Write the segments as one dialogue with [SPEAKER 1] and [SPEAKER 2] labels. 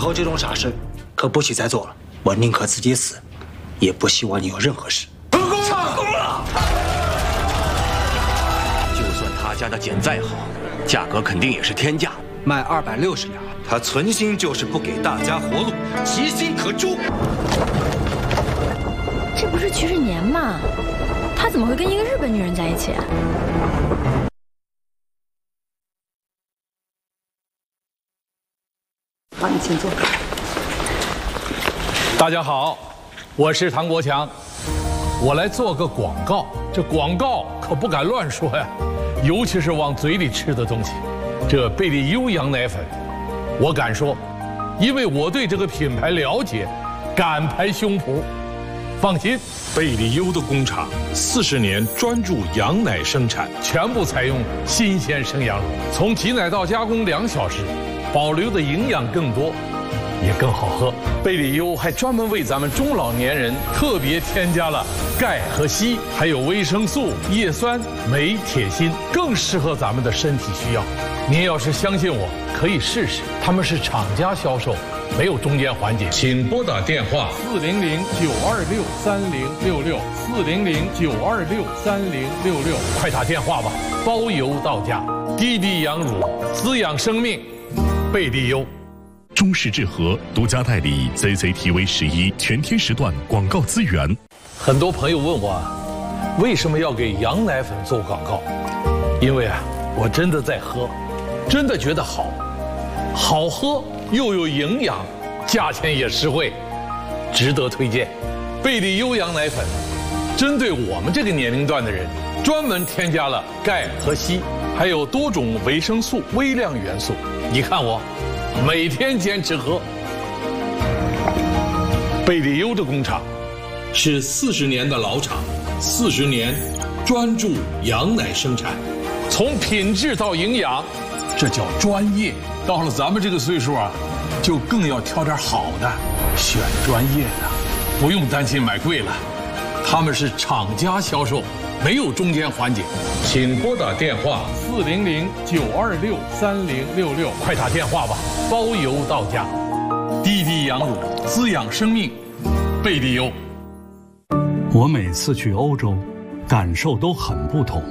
[SPEAKER 1] 后这种傻事可不许再做了。我宁可自己死，也不希望你有任何事。成功了！
[SPEAKER 2] 就算他家的碱再好，价格肯定也是天价，
[SPEAKER 1] 卖260两。
[SPEAKER 3] 他存心就是不给大家活路，其心可诛。
[SPEAKER 4] 这不是徐世年吗？他怎么会跟一个日本女人在一起？
[SPEAKER 5] 好，你请坐。
[SPEAKER 6] 大家好，我是唐国强，我来做个广告。这广告可不敢乱说呀，尤其是往嘴里吃的东西。这贝利优羊奶粉，我敢说，因为我对这个品牌了解，敢拍胸脯。放心，
[SPEAKER 7] 贝利优的工厂40年专注羊奶生产，
[SPEAKER 6] 全部采用新鲜生羊乳，从挤奶到加工2小时，保留的营养更多，也更好喝。贝利优还专门为咱们中老年人特别添加了钙和硒，还有维生素、叶酸、镁、铁、锌，更适合咱们的身体需要。您要是相信我，可以试试。他们是厂家销售，没有中间环节。请拨打电话400-926-3066，400-926-3066，快打电话吧，包邮到家。滴滴羊乳，滋养生命，贝利优。
[SPEAKER 8] 中式智和独家代理 CCTV11全天时段广告资源。
[SPEAKER 6] 很多朋友问我，为什么要给羊奶粉做广告？因为我真的在喝，真的觉得好喝又有营养，价钱也实惠，值得推荐。贝利优羊奶粉针对我们这个年龄段的人，专门添加了钙和硒，还有多种维生素、微量元素。你看我每天坚持喝。贝利优的工厂是40年的老厂，40年专注羊奶生产，从品质到营养，这叫专业。到了咱们这个岁数就更要挑点好的，选专业的，不用担心买贵了。他们是厂家销售，没有中间环节。请拨打电话400-926-3066，快打电话吧，包邮到家。滴滴羊乳，滋养生命，贝利优。
[SPEAKER 9] 我每次去欧洲，感受都很不同。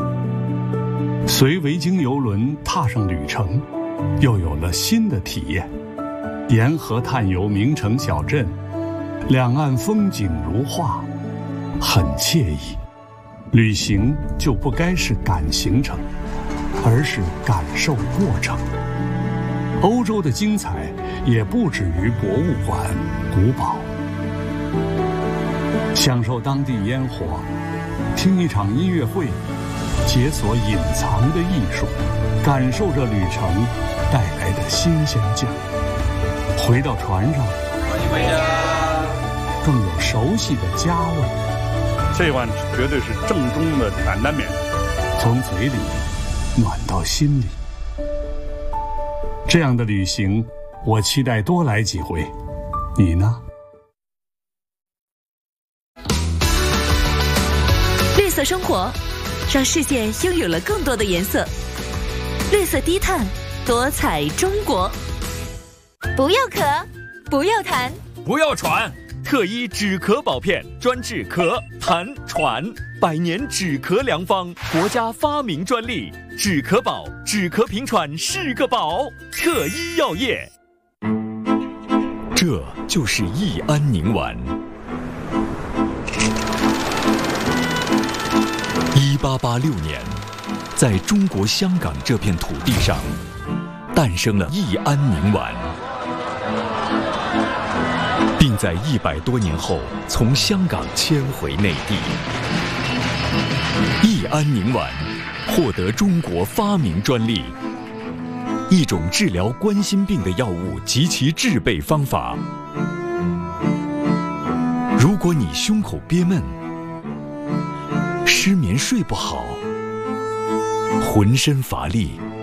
[SPEAKER 9] 随维京邮轮踏上旅程，又有了新的体验。沿河探游名城小镇，两岸风景如画，很惬意。旅行就不该是赶行程，而是感受过程。欧洲的精彩也不止于博物馆、古堡。享受当地烟火，听一场音乐会，解锁隐藏的艺术，感受着旅程带来的新鲜劲儿。回到船上，欢迎回家，更有熟悉的家味。
[SPEAKER 10] 这碗绝对是正宗的担担面，
[SPEAKER 9] 从嘴里暖到心里。这样的旅行，我期待多来几回。你呢？
[SPEAKER 11] 绿色生活，让世界拥有了更多的颜色。绿色低碳，多彩中国。
[SPEAKER 4] 不要咳，
[SPEAKER 11] 不要痰，
[SPEAKER 12] 不要喘。特一止咳宝片，专治咳、痰、喘，100年止咳良方，国家发明专利。止咳宝，止咳平喘是个宝。特一药业。
[SPEAKER 13] 这就是益安宁丸。1886年，在中国香港这片土地上，诞生了益安宁丸，并在100多年后从香港迁回内地。益安宁丸获得中国发明专利，一种治疗冠心病的药物及其制备方法。如果你胸口憋闷、失眠睡不好、浑身乏力、